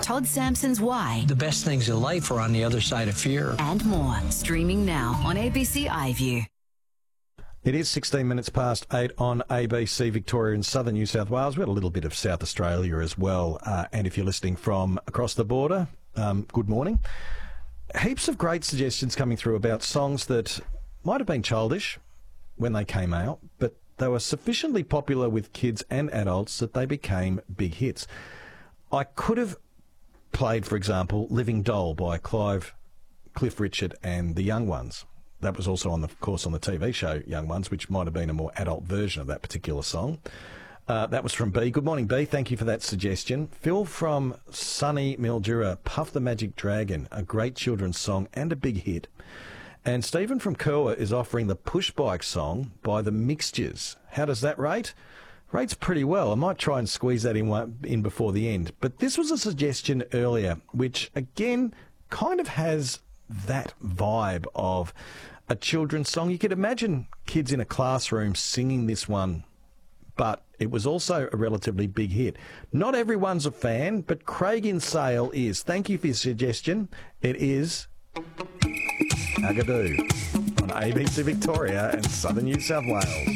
Todd Sampson's Why. The best things in life are on the other side of fear. And more. Streaming now on ABC iView. It is 16 minutes past 8 on ABC Victoria in southern New South Wales. We had a little bit of South Australia as well. And if you're listening from across the border, good morning. Heaps of great suggestions coming through about songs that might have been childish when they came out, but they were sufficiently popular with kids and adults that they became big hits. I could have played, for example, Living Doll by Cliff Richard and the Young Ones. That was also, on the TV show Young Ones, which might have been a more adult version of that particular song. That was from B. Good morning, B. Thank you for that suggestion. Phil from sunny Mildura, Puff the Magic Dragon, a great children's song and a big hit. And Stephen from Kerwa is offering the Push Bike song by The Mixtures. How does that rate? Rates pretty well. I might try and squeeze that in before the end. But this was a suggestion earlier, which again kind of has that vibe of a children's song. You could imagine kids in a classroom singing this one, but it was also a relatively big hit. Not everyone's a fan, but Craig in Sale is. Thank you for your suggestion. It is Agadoo on ABC Victoria and southern New South Wales.